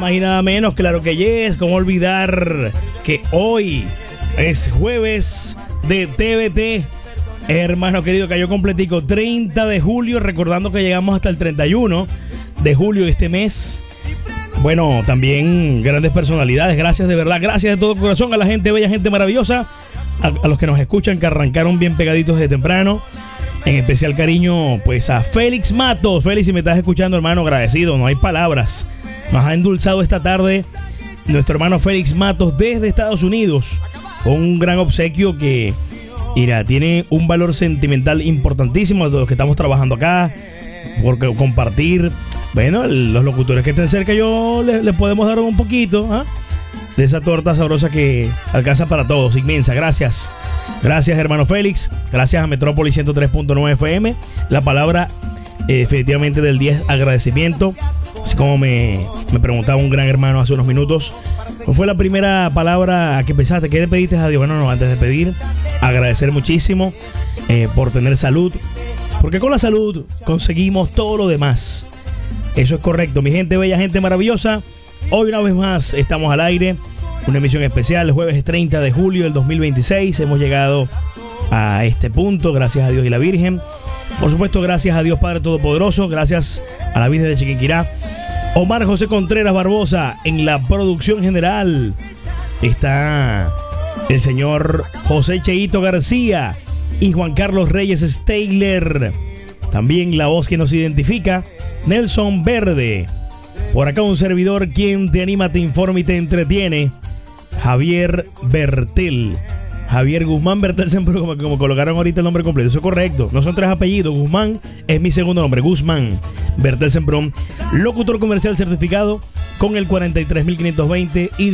más y nada menos, claro que yes. ¿Cómo olvidar que hoy es jueves de TVT? Hermano querido, cayó completico, 30 de julio, recordando que llegamos hasta el 31 de julio de este mes. Bueno, también grandes personalidades, gracias de verdad, gracias de todo corazón a la gente bella, gente maravillosa, a los que nos escuchan, que arrancaron bien pegaditos desde temprano. En especial cariño, pues a Félix Matos. Félix, si me estás escuchando, hermano, agradecido, no hay palabras. Nos ha endulzado esta tarde nuestro hermano Félix Matos desde Estados Unidos, con un gran obsequio que, mira, tiene un valor sentimental importantísimo de los que estamos trabajando acá, porque compartir, bueno, los locutores que estén cerca, yo les podemos dar un poquito, ¿eh? De esa torta sabrosa que alcanza para todos, inmensa. Gracias. Gracias, hermano Félix. Gracias a Metrópolis 103.9 FM. La palabra definitivamente del día es agradecimiento. Así como me preguntaba un gran hermano hace unos minutos, ¿cuál fue la primera palabra a que pensaste? ¿Qué le pediste a Dios? Bueno, no, antes de pedir, agradecer muchísimo por tener salud. Porque con la salud conseguimos todo lo demás. Eso es correcto, mi gente bella, gente maravillosa. Hoy una vez más estamos al aire, una emisión especial, jueves 30 de julio del 2026. Hemos llegado a este punto, gracias a Dios y la Virgen. Por supuesto, gracias a Dios Padre Todopoderoso, gracias a la Virgen de Chiquinquirá. Omar José Contreras Barbosa en la producción general. Está el señor José Cheito García y Juan Carlos Reyes Steyler. También la voz que nos identifica, Nelson Verde. Por acá un servidor, quien te anima, te informa y te entretiene, Javier Bertel. Javier Guzmán Bertelsen, pero como colocaron ahorita el nombre completo. Eso es correcto, no son 3 apellidos. Guzmán es mi segundo nombre, Guzmán Bertelsen Prom. Locutor comercial certificado con el 43.520 y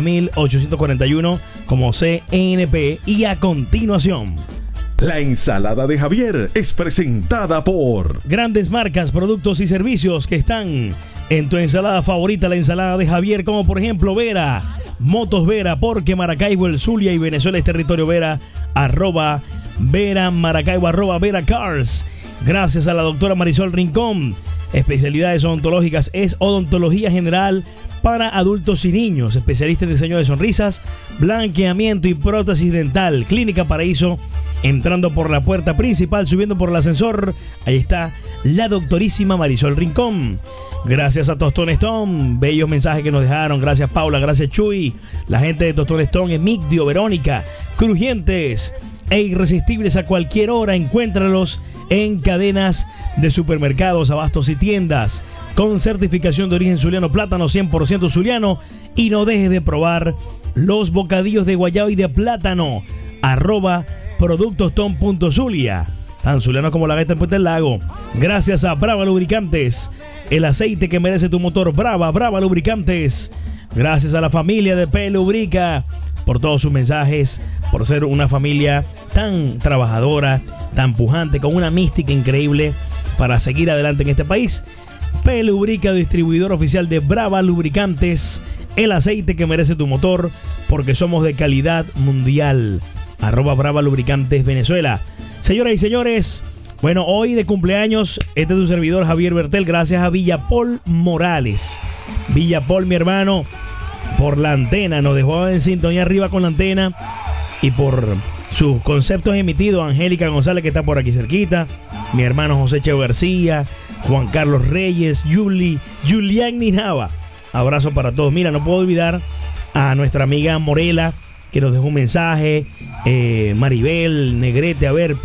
19.841 como CNP. Y a continuación, la ensalada de Javier es presentada por grandes marcas, productos y servicios que están en tu ensalada favorita, la ensalada de Javier, como por ejemplo Vera, Motos Vera, porque Maracaibo, el Zulia y Venezuela es territorio Vera, @Vera Maracaibo, @Vera Cars. Gracias a la doctora Marisol Rincón, especialidades odontológicas, es odontología general para adultos y niños, especialista en diseño de sonrisas, blanqueamiento y prótesis dental. Clínica Paraíso, entrando por la puerta principal, subiendo por el ascensor, ahí está la doctorísima Marisol Rincón. Gracias a Tostón Stone, bellos mensajes que nos dejaron. Gracias Paula, gracias Chuy, la gente de Tostón Stone, Emigdio, Verónica, crujientes e irresistibles a cualquier hora. Encuéntralos en cadenas de supermercados, abastos y tiendas con certificación de origen zuliano, plátano 100% zuliano. Y no dejes de probar los bocadillos de guayaba y de plátano, @productoston.zulia, tan zuliano como la gaita en Puente del Lago. Gracias a Brava Lubricantes, el aceite que merece tu motor. Brava Lubricantes. Gracias a la familia de P Lubrica por todos sus mensajes, por ser una familia tan trabajadora, tan pujante, con una mística increíble para seguir adelante en este país. P Lubrica, distribuidor oficial de Brava Lubricantes, el aceite que merece tu motor, porque somos de calidad mundial. @Brava Lubricantes Venezuela. Señoras y señores, bueno, hoy de cumpleaños, este es tu servidor Javier Bertel, gracias a Villapol Morales. Villapol, mi hermano, por la antena, nos dejó en sintonía arriba con la antena, y por sus conceptos emitidos, Angélica González, que está por aquí cerquita, mi hermano José Cheo García, Juan Carlos Reyes, Julián Ninava. Abrazo para todos. Mira, no puedo olvidar a nuestra amiga Morela, que nos dejó un mensaje, Maribel Negrete, a ver,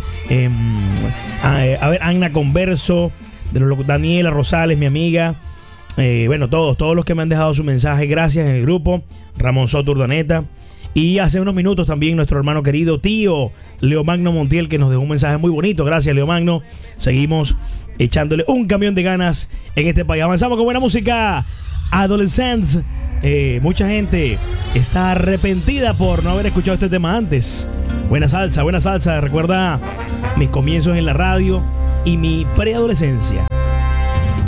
Ana Converso, Daniela Rosales, mi amiga, bueno, todos los que me han dejado su mensaje, gracias, en el grupo, Ramón Soto Urdaneta, y hace unos minutos también nuestro hermano querido tío Leomagno Montiel, que nos dejó un mensaje muy bonito. Gracias, Leomagno. Seguimos echándole un camión de ganas en este país. Avanzamos con buena música. Adolescents. Mucha gente está arrepentida por no haber escuchado este tema antes. Buena salsa. Recuerda mis comienzos en la radio y mi preadolescencia.